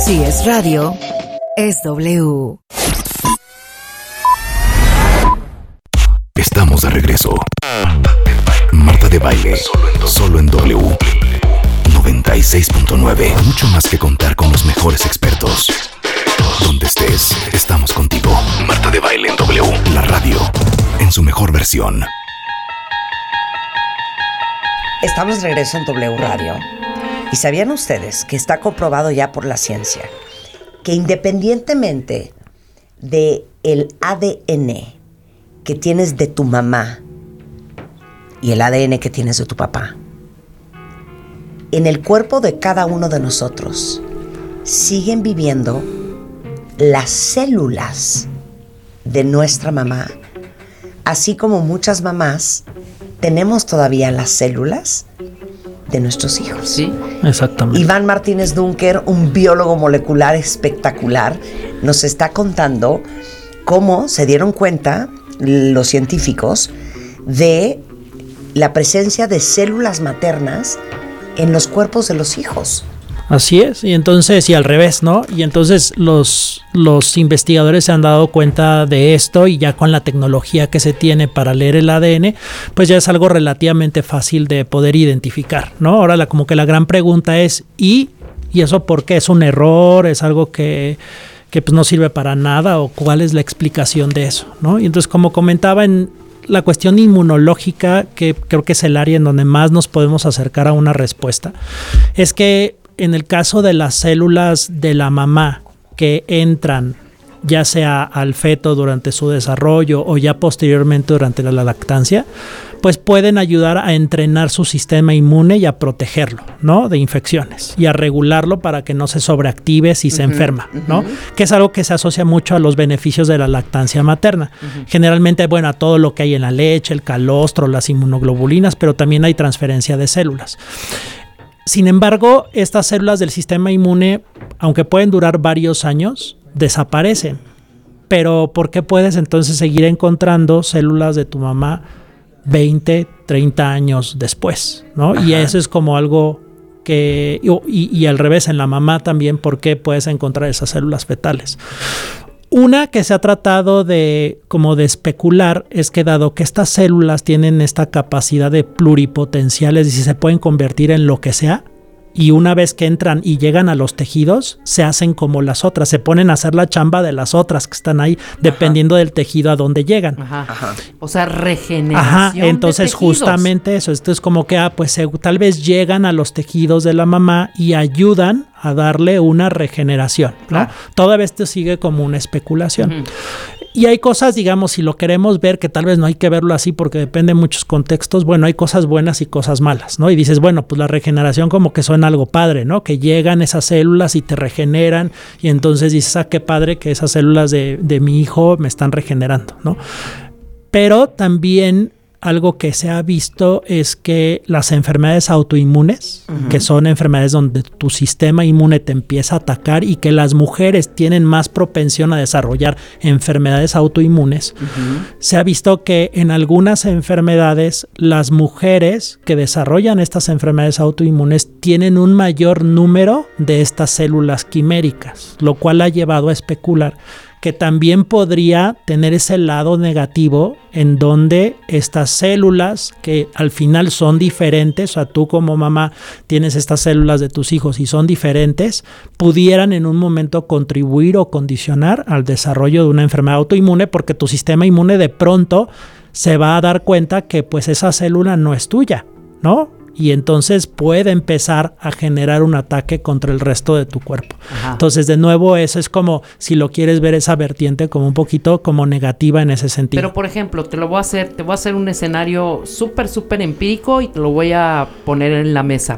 Si es radio, es W. Estamos de regreso. Marta de Baile, solo en W 96.9. Mucho más que contar con los mejores expertos. Donde estés, estamos contigo. Marta de Baile en W, la radio, en su mejor versión. Estamos de regreso en W Radio. ¿Y sabían ustedes que está comprobado ya por la ciencia que independientemente de el ADN que tienes de tu mamá y el ADN que tienes de tu papá, en el cuerpo de cada uno de nosotros siguen viviendo las células de nuestra mamá, así como muchas mamás tenemos todavía las células de nuestros hijos? Sí, exactamente. Iván Martínez Dunker, un biólogo molecular espectacular, nos está contando cómo se dieron cuenta los científicos de la presencia de células maternas en los cuerpos de los hijos. Así es, y entonces, y al revés, ¿no? Y entonces los investigadores se han dado cuenta de esto, y ya con la tecnología que se tiene para leer el ADN, pues ya es algo relativamente fácil de poder identificar, ¿no? Ahora como que la gran pregunta es, ¿y eso por qué? ¿Es un error? ¿Es algo que pues no sirve para nada? ¿O cuál es la explicación de eso, ¿no? Y entonces, como comentaba, en la cuestión inmunológica, que creo que es el área en donde más nos podemos acercar a una respuesta, es que en el caso de las células de la mamá que entran ya sea al feto durante su desarrollo o ya posteriormente durante la lactancia, pues pueden ayudar a entrenar su sistema inmune y a protegerlo, ¿no? De infecciones, y a regularlo para que no se sobreactive si se enferma, ¿no? Que es algo que se asocia mucho a los beneficios de la lactancia materna. Generalmente, bueno, a todo lo que hay en la leche, el calostro, las inmunoglobulinas, pero también hay transferencia de células. Sin embargo, estas células del sistema inmune, aunque pueden durar varios años, desaparecen. Pero ¿por qué puedes entonces seguir encontrando células de tu mamá 20, 30 años después, ¿no? Y eso es como algo que... Y al revés, en la mamá también, ¿por qué puedes encontrar esas células fetales? Una que se ha tratado de especular es que, dado que estas células tienen esta capacidad de pluripotencial, es decir, se pueden convertir en lo que sea, y una vez que entran y llegan a los tejidos, se hacen como las otras, se ponen a hacer la chamba de las otras que están ahí, dependiendo del tejido a donde llegan. O sea, regeneración. Entonces, justamente eso. Esto es como que pues tal vez llegan a los tejidos de la mamá y ayudan a darle una regeneración, ¿no? Claro. Todavía esto sigue como una especulación. Y hay cosas, digamos, si lo queremos ver, que tal vez no hay que verlo así porque depende de muchos contextos. Bueno, hay cosas buenas y cosas malas, ¿no? Y dices, bueno, pues la regeneración como que suena algo padre, ¿no? Que llegan esas células y te regeneran, y entonces dices, qué padre que esas células de mi hijo me están regenerando, ¿no? Pero también algo que se ha visto es que las enfermedades autoinmunes, que son enfermedades donde tu sistema inmune te empieza a atacar, y que las mujeres tienen más propensión a desarrollar enfermedades autoinmunes, se ha visto que en algunas enfermedades las mujeres que desarrollan estas enfermedades autoinmunes tienen un mayor número de estas células quiméricas, lo cual ha llevado a especular que también podría tener ese lado negativo, en donde estas células, que al final son diferentes, o sea, tú como mamá tienes estas células de tus hijos y son diferentes, pudieran en un momento contribuir o condicionar al desarrollo de una enfermedad autoinmune, porque tu sistema inmune de pronto se va a dar cuenta que pues esa célula no es tuya, ¿no? Y entonces puede empezar a generar un ataque contra el resto de tu cuerpo. Entonces, de nuevo, eso es como, si lo quieres ver, esa vertiente como un poquito como negativa en ese sentido. Pero, por ejemplo, te voy a hacer un escenario súper empírico, y te lo voy a poner en la mesa.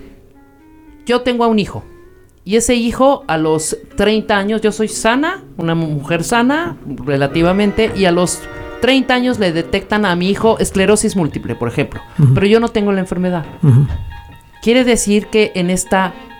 Yo tengo a un hijo, y ese hijo a los 30 años, yo soy sana, una mujer sana relativamente, y a los 30 años le detectan a mi hijo esclerosis múltiple, por ejemplo, pero yo no tengo la enfermedad. Quiere decir que en esta